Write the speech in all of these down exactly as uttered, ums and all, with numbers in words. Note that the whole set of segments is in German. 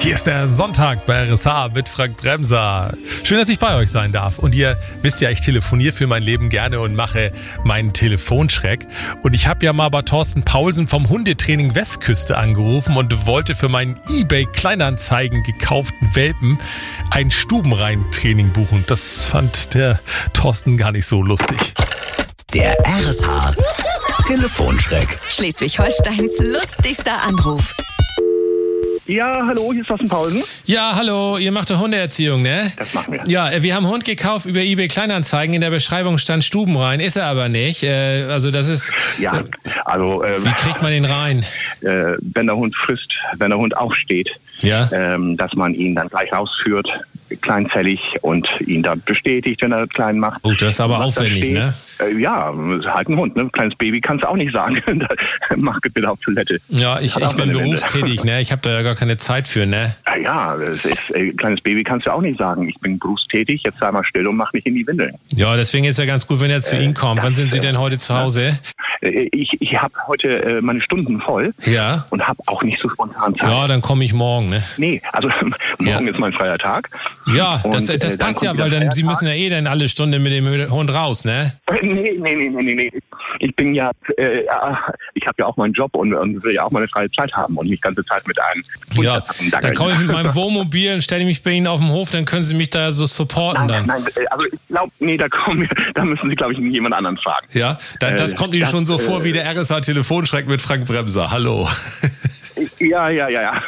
Hier ist der Sonntag bei R S H mit Frank Bremser. Schön, dass ich bei euch sein darf. Und ihr wisst ja, ich telefoniere für mein Leben gerne und mache meinen Telefonschreck. Und ich habe ja mal bei Thorsten Paulsen vom Hundetraining Westküste angerufen und wollte für meinen eBay-Kleinanzeigen gekauften Welpen ein Stubenrein-Training buchen. Das fand der Thorsten gar nicht so lustig. Der R S H Telefonschreck. Schleswig-Holsteins lustigster Anruf. Ja, hallo, hier ist Thorsten Paulsen. Ja, hallo, ihr macht doch Hundeerziehung, ne? Das machen wir. Ja, wir haben einen Hund gekauft über eBay Kleinanzeigen. In der Beschreibung stand Stubenrein, ist er aber nicht. Äh, also das ist... Ja, also... Äh, Wie kriegt man den rein? Äh, wenn der Hund frisst, wenn der Hund aufsteht, Ja. ähm, dass man ihn dann gleich rausführt, kleinzellig, und ihn dann bestätigt, wenn er klein macht. Oh, das ist aber Was da aufwendig, steht. ne? Äh, ja, ist halt ein Hund, ne? Kleines Baby kannst du auch nicht sagen. Mach bitte auf Toilette. Ja, ich, Hat ich auch bin seine Wände. berufstätig, ne? Ich habe da ja gar keine Zeit für, ne? Ja, ja, es ist, äh, kleines Baby kannst du auch nicht sagen, ich bin berufstätig, jetzt sei mal still und mach nicht in die Windeln. Ja, deswegen ist ja ganz gut, wenn er zu Ihnen kommt. Wann sind Sie denn heute zu Hause? Äh, ich ich habe heute äh, meine Stunden voll Ja. und habe auch nicht so spontan Zeit. Ja, dann komme ich morgen, ne? Nee, also morgen Ja. ist mein freier Tag. Ja, das, Und, das äh, dann passt ja, kommt weil der dann Sie Feiertag. müssen ja eh dann alle Stunde mit dem Hund raus, ne? Nee, nee, nee, nee, nee, nee. Ich bin ja, äh, ich habe ja auch meinen Job und, und will ja auch meine freie Zeit haben und nicht ganze Zeit mit einem Hund Ja, dackeln. dann komme ich mit meinem Wohnmobil und stelle mich bei Ihnen auf den Hof, dann können Sie mich da so supporten Nein, dann. nein, äh, also ich glaube, nee, da kommen, da müssen Sie, glaube ich, jemand anderen fragen. Ja, dann, das Äh, kommt Ihnen das, schon so äh, vor wie der R S H-Telefonschreck mit Frank Bremser. Hallo. Ja, ja, ja, ja.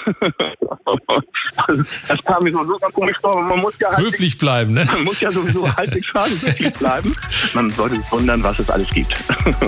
Das kam mir so super komisch vor. Man muss ja halt Höflich bleiben, ne? man muss ja sowieso halbwegs höflich bleiben. Man sollte sich wundern, was es alles gibt.